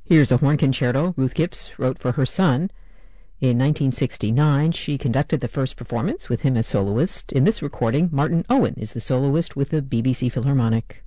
Here's a horn concerto Ruth Gipps wrote for her son. In 1969, she conducted the first performance with him as soloist. In this recording, Martin Owen is the soloist with the BBC Philharmonic.